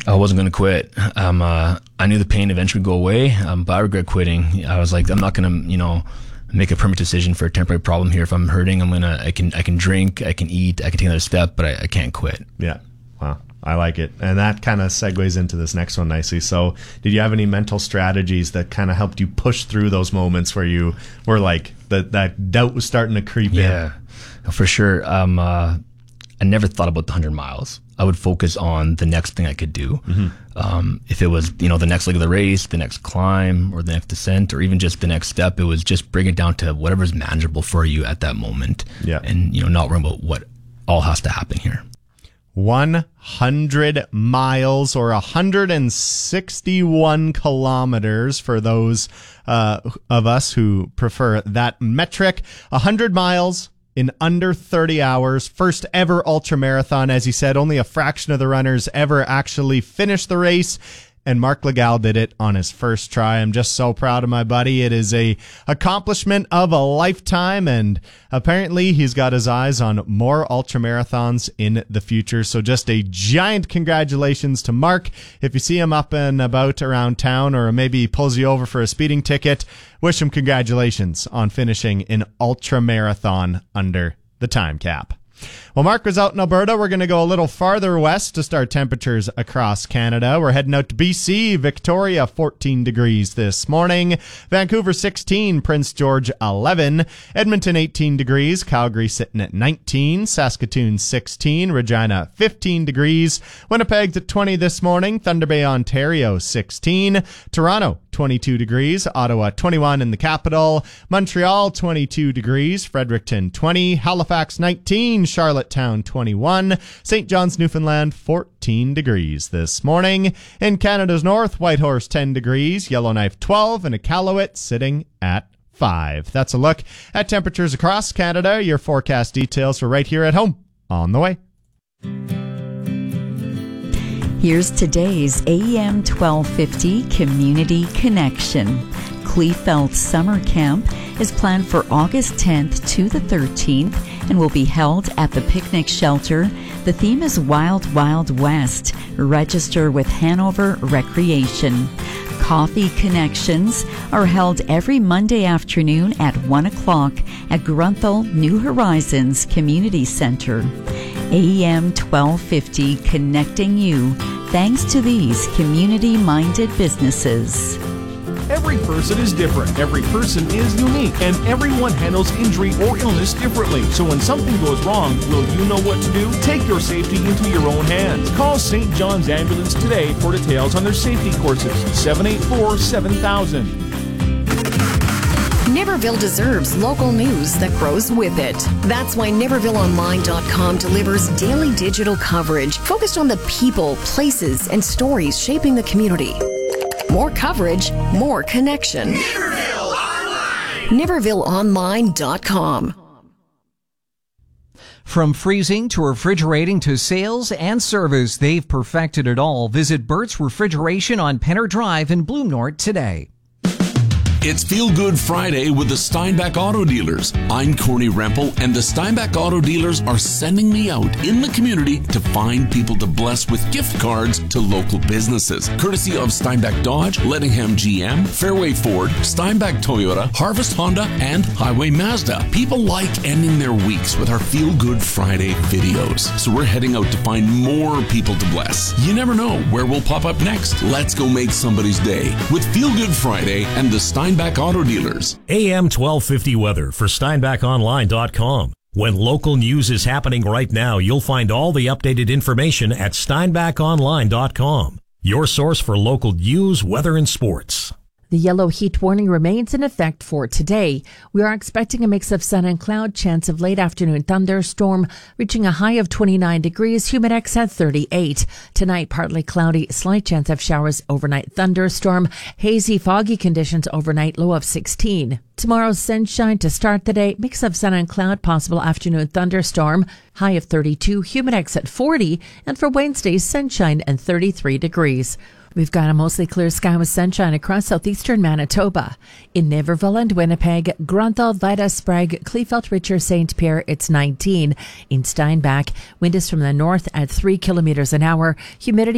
I wasn't going to quit. I knew the pain eventually would go away, but I regret quitting. I was like, I'm not going to, make a permanent decision for a temporary problem here. If I'm hurting, I can drink, I can eat, I can take another step, but I can't quit. Yeah. Wow. I like it. And that kind of segues into this next one nicely. So did you have any mental strategies that kind of helped you push through those moments where you were like, that doubt was starting to creep in? Yeah, for sure. I never thought about the 100 miles. I would focus on the next thing I could do. Mm-hmm. If it was, the next leg of the race, the next climb, or the next descent, or even just the next step, it was just bring it down to whatever's manageable for you at that moment. Yeah. And, not worry about what all has to happen here. 100 miles or 161 kilometers for those of us who prefer that metric. 100 miles in under 30 hours. First ever ultramarathon. As he said, only a fraction of the runners ever actually finished the race. And Marc Legal did it on his first try. I'm just so proud of my buddy. It is a accomplishment of a lifetime, and apparently he's got his eyes on more ultramarathons in the future. So just a giant congratulations to Marc. If you see him up and about around town, or maybe he pulls you over for a speeding ticket, wish him congratulations on finishing an ultramarathon under the time cap. Well, Marc was out in Alberta. We're going to go a little farther west to start temperatures across Canada. We're heading out to BC. Victoria, 14 degrees this morning. Vancouver, 16. Prince George, 11. Edmonton, 18 degrees. Calgary sitting at 19. Saskatoon, 16. Regina, 15 degrees. Winnipeg's at 20 this morning. Thunder Bay, Ontario, 16. Toronto, 22 degrees. Ottawa, 21 in the capital. Montreal, 22 degrees. Fredericton, 20. Halifax, 19. Charlottetown, 21. St. John's, Newfoundland, 14 degrees this morning. In Canada's north, Whitehorse, 10 degrees. Yellowknife, 12. And Iqaluit sitting at 5. That's a look at temperatures across Canada. Your forecast details are right here at home. On the way. Here's today's AM 1250 Community Connection. Kleefeld Summer Camp is planned for August 10th to the 13th and will be held at the picnic shelter. The theme is Wild Wild West. Register with Hanover Recreation. Coffee Connections are held every Monday afternoon at 1 o'clock at Grunthal New Horizons Community Center. AM 1250 connecting you thanks to these community-minded businesses. Every person is different, every person is unique, and everyone handles injury or illness differently. So when something goes wrong, will you know what to do? Take your safety into your own hands. Call St. John's Ambulance today for details on their safety courses. 784-7000. Niverville deserves local news that grows with it. That's why NivervilleOnline.com delivers daily digital coverage focused on the people, places, and stories shaping the community. More coverage, more connection. Niverville Online! NivervilleOnline.com. From freezing to refrigerating to sales and service, they've perfected it all. Visit Burt's Refrigeration on Penner Drive in Bloom North today. It's Feel Good Friday with the Steinbach Auto Dealers. I'm Corny Rempel, and the Steinbach Auto Dealers are sending me out in the community to find people to bless with gift cards to local businesses. Courtesy of Steinbach Dodge, Lettingham GM, Fairway Ford, Steinbach Toyota, Harvest Honda, and Highway Mazda. People like ending their weeks with our Feel Good Friday videos. So we're heading out to find more people to bless. You never know where we'll pop up next. Let's go make somebody's day with Feel Good Friday and the Steinbach Auto Dealers. AM 1250 weather for SteinbachOnline.com. When local news is happening right now, you'll find all the updated information at SteinbachOnline.com. Your source for local news, weather, and sports. The yellow heat warning remains in effect for today. We are expecting a mix of sun and cloud, chance of late afternoon thunderstorm, reaching a high of 29 degrees, humidex at 38. Tonight, partly cloudy, slight chance of showers, overnight thunderstorm, hazy, foggy conditions overnight, low of 16. Tomorrow, sunshine to start the day, mix of sun and cloud, possible afternoon thunderstorm, high of 32, humidex at 40, and for Wednesday, sunshine and 33 degrees. We've got a mostly clear sky with sunshine across southeastern Manitoba. In Niverville and Winnipeg, Grunthal, Vida, Sprague, Kleefeld, Richer, St. Pierre, it's 19. In Steinbach, wind is from the north at 3 kilometers an hour. Humidity